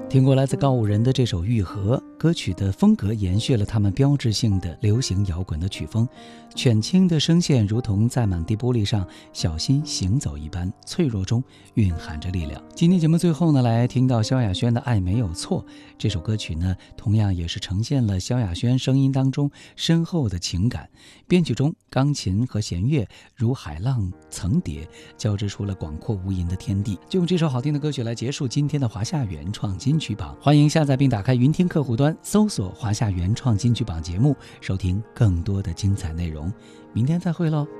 听过来自告五人的这首《愈合》，歌曲的风格延续了他们标志性的流行摇滚的曲风，犬轻的声线如同在满地玻璃上小心行走一般，脆弱中蕴含着力量。今天节目最后呢，来听到萧亚轩的《爱没有错》这首歌曲呢，同样也是呈现了萧亚轩声音当中深厚的情感，编曲中钢琴和弦乐如海浪层叠，交织出了广阔无垠的天地。就用这首好听的歌曲来结束今天的华夏原创金曲榜，欢迎下载并打开云听客户端，搜索华夏原创金曲榜节目，收听更多的精彩内容。明天再会喽。